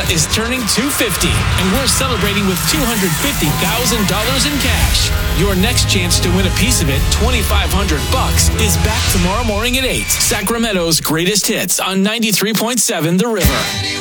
is turning 250, and we're celebrating with $250,000 in cash. Your next chance to win a piece of it, $2,500, is back tomorrow morning at 8. Sacramento's greatest hits on 93.7 The River.